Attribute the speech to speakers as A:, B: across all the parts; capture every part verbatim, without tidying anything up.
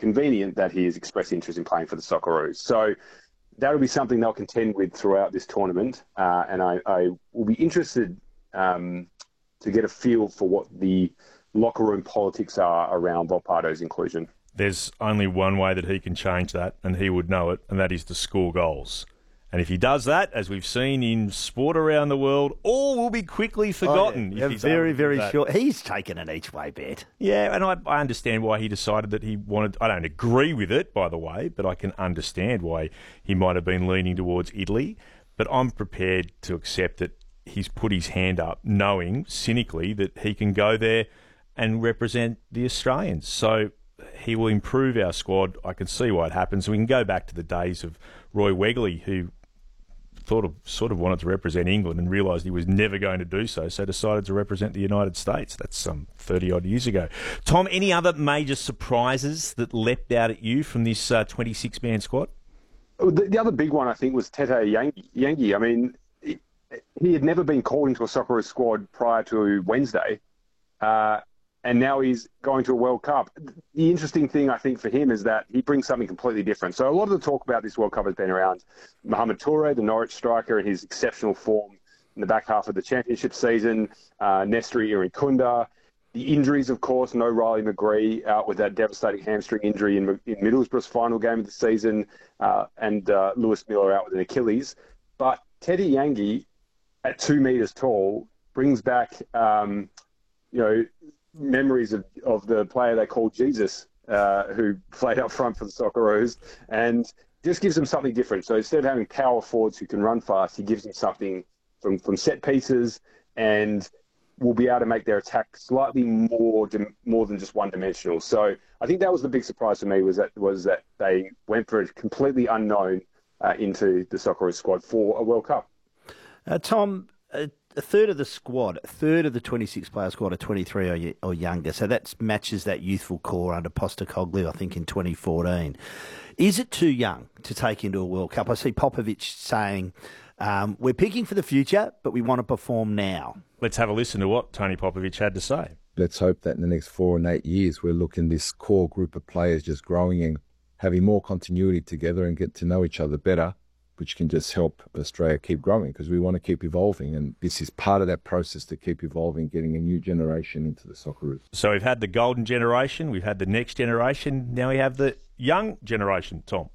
A: convenient that he has expressed interest in playing for the Socceroos. So that'll be something they'll contend with throughout this tournament, uh, and I, I will be interested um, to get a feel for what the locker room politics are around Volpado's inclusion.
B: There's only one way that he can change that, and he would know it, and that is to score goals. And if he does that, as we've seen in sport around the world, all will be quickly forgotten.
C: Oh, yeah.
B: if he's
C: very, very
B: that.
C: sure. He's taken an each-way bet.
B: Yeah, and I, I understand why he decided that he wanted... I don't agree with it, by the way, but I can understand why he might have been leaning towards Italy. But I'm prepared to accept that he's put his hand up, knowing, cynically, that he can go there and represent the Australians. So he will improve our squad. I can see why it happens. We can go back to the days of Roy Wegley, who thought of sort of wanted to represent England and realised he was never going to do so, so decided to represent the United States. That's some um, thirty-odd years ago. Tom, any other major surprises that leapt out at you from this uh, twenty-six man squad?
A: The, the other big one, I think, was Tete Yangi. I mean, he, he had never been called into a Socceroos squad prior to Wednesday. Uh, And now he's going to a World Cup. The interesting thing, I think, for him is that he brings something completely different. So a lot of the talk about this World Cup has been around Mohamed Toure, the Norwich striker, and his exceptional form in the back half of the championship season, uh, Nestri Irinkunda. The injuries, of course, no Riley McGree out with that devastating hamstring injury in, in Middlesbrough's final game of the season, uh, and uh, Lewis Miller out with an Achilles. But Tete Yangi, at two metres tall, brings back, um, you know, memories of, of the player they called Jesus, uh, who played up front for the Socceroos, and just gives them something different. So instead of having power forwards who can run fast, he gives them something from, from set pieces, and will be able to make their attack slightly more more than just one-dimensional. So I think that was the big surprise for me, was that was that they went for a completely unknown uh, into the Socceroos squad for a World Cup.
C: Uh, Tom, uh, a third of the squad, a third of the twenty-six player squad are twenty-three or, or younger. So that matches that youthful core under Postecoglou, I think, in twenty fourteen. Is it too young to take into a World Cup? I see Popovic saying, um, we're picking for the future, but we want to perform now.
B: Let's have a listen to what Tony Popovic had to say.
D: Let's hope that in the next four and eight years, we're looking this core group of players just growing and having more continuity together and get to know each other better, which can just help Australia keep growing, because we want to keep evolving. And this is part of that process to keep evolving, getting a new generation into the Socceroos.
B: So we've had the golden generation, we've had the next generation, now we have the young generation, Tom.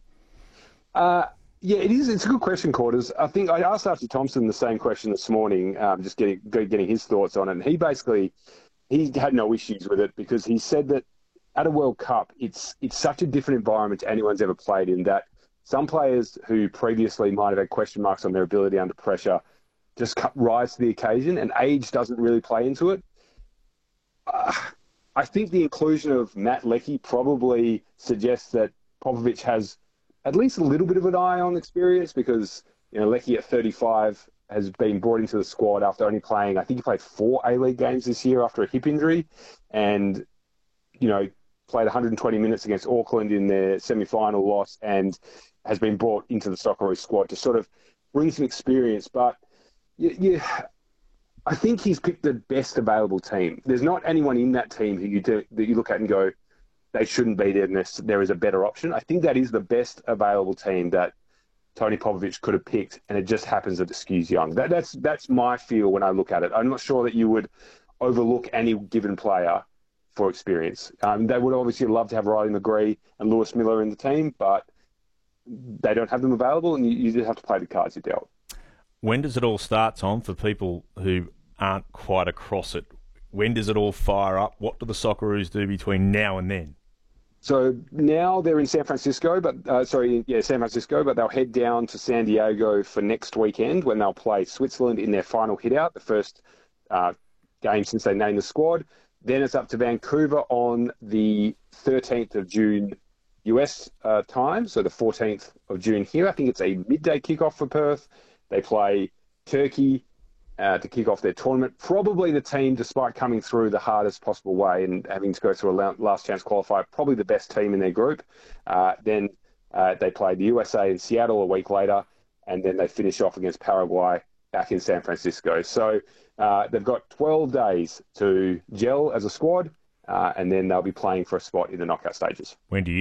A: Uh, yeah, it is. It's a good question, Quarters. I think I asked Archie Thompson the same question this morning, um, just getting getting his thoughts on it. And he basically, he had no issues with it, because he said that at a World Cup, it's it's such a different environment to anyone's ever played in, that some players who previously might have had question marks on their ability under pressure just rise to the occasion, and age doesn't really play into it. Uh, I think the inclusion of Matt Leckie probably suggests that Popovic has at least a little bit of an eye on experience, because, you know, Leckie at thirty-five has been brought into the squad after only playing, I think he played four A-League games this year after a hip injury, and, you know, played one hundred twenty minutes against Auckland in their semi-final loss, and has been brought into the Socceroos squad to sort of bring some experience. But you, you, I think he's picked the best available team. There's not anyone in that team who you do, that you look at and go, they shouldn't be there unless there is a better option. I think that is the best available team that Tony Popovic could have picked, and it just happens that it skews young. That, that's that's my feel when I look at it. I'm not sure that you would overlook any given player for experience. Um, they would obviously love to have Riley McGree and Lewis Miller in the team, but they don't have them available, and you, you just have to play the cards you're dealt.
B: When does it all start, Tom, for people who aren't quite across it? When does it all fire up? What do the Socceroos do between now and then?
A: So now they're in San Francisco, but uh, sorry, yeah, San Francisco, but they'll head down to San Diego for next weekend, when they'll play Switzerland in their final hit-out, the first uh, game since they named the squad. Then it's up to Vancouver on the thirteenth of June U S uh, time, so the fourteenth of June here. I think it's a midday kickoff for Perth. They play Turkey uh, to kick off their tournament. Probably the team, despite coming through the hardest possible way and having to go through a last chance qualifier, probably the best team in their group. Uh, then uh, they play the U S A in Seattle a week later, and then they finish off against Paraguay back in San Francisco. So uh, they've got twelve days to gel as a squad, uh, and then they'll be playing for a spot in the knockout stages.
B: When do you